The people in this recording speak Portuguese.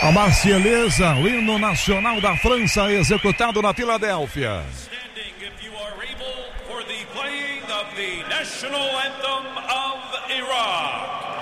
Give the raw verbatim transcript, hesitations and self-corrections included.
A Marselhesa, o hino nacional da França, executado na Filadélfia. The national anthem of Iraq.